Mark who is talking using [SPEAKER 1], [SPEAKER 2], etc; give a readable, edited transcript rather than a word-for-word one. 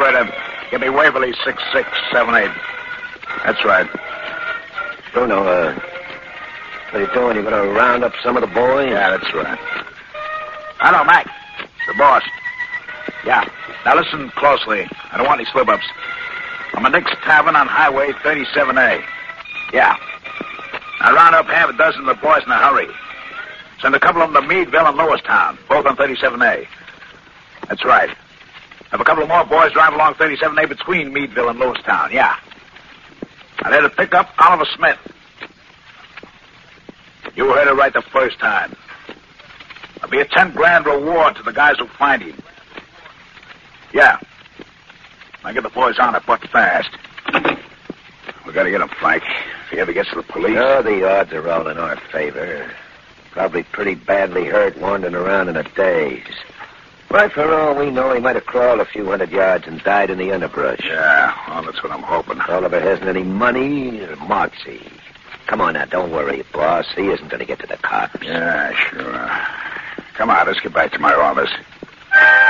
[SPEAKER 1] operator. Give me Waverly 6678. That's right.
[SPEAKER 2] Bruno, what are you doing? You going to round up some of the boys?
[SPEAKER 1] Yeah, that's right. Hello, Mac. The boss. Yeah. Now listen closely. I don't want any slip-ups. I'm at Nick's Tavern on Highway 37A. Yeah. Now round up half a dozen of the boys in a hurry. Send a couple of them to Meadville and Lewistown, both on 37A. That's right. Have a couple of more boys drive along 37A between Meadville and Lewistown. Yeah. Now they're to pick up Oliver Smith. You heard it right the first time. There'll be a $10,000 reward to the guys who find him. Yeah. Now get the boys on it, but fast. We gotta get him, Frank. If he ever gets to the police...
[SPEAKER 2] Oh, the odds are all in our favor. Probably pretty badly hurt, wandering around in a daze. Right, for all we know, he might have crawled a few hundred yards and died in the underbrush.
[SPEAKER 1] Yeah, well, that's what I'm hoping.
[SPEAKER 2] Oliver hasn't any money or moxie. Come on now, don't worry, boss. He isn't going to get to the cops.
[SPEAKER 1] Yeah, sure. Come on, let's get back to my office.